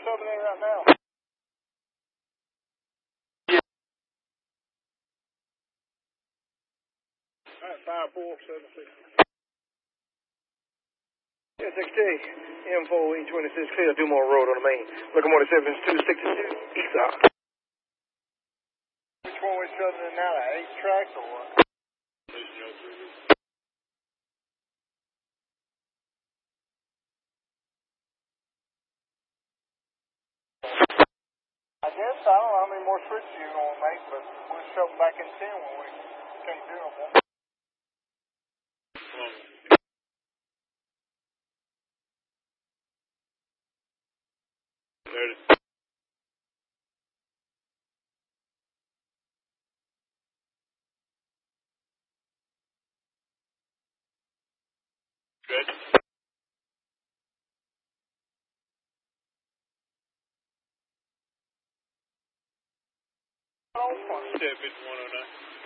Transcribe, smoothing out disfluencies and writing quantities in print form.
subbing in right now. Alright, 5476. SXT, M4E26, clear Dumont Road on the main. Locomotive 7262, east side. Which one we subbing in now, the 8 track or what? I guess, I don't know how many more switches you're going to make, but we'll shove them back in 10 when we can't do them. There it is. Good. Step 109.